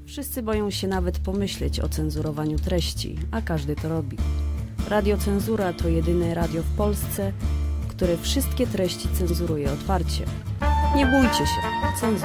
Wszyscy boją się nawet pomyśleć o cenzurowaniu treści, a każdy to robi. Radio Cenzura to jedyne radio w Polsce, które wszystkie treści cenzuruje otwarcie. Nie bójcie się, cenzura.